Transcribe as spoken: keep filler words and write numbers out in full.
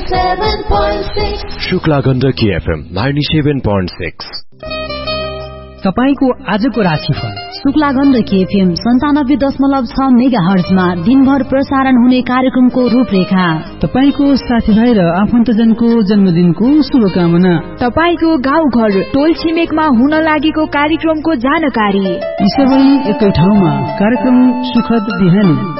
seven point six. Shukla Gandaki FM ninety-seven point six. तपाईको आजको राशिफल शुक्ला गण्डकी एफएम सन्तानब्बे दशमलव छ मेगा हर्जमा दिनभर प्रसारण हुने कार्यक्रमको रूपरेखा, तपाईको साथीभाइ र आफन्तजनको जन्मदिनको शुभकामना, तपाईको गाउँघर टोल छिमेकमा हुन लागेको कार्यक्रमको जानकारी, यी सबै एकै ठाउँमा कार्यक्रम सुखद बिहानी।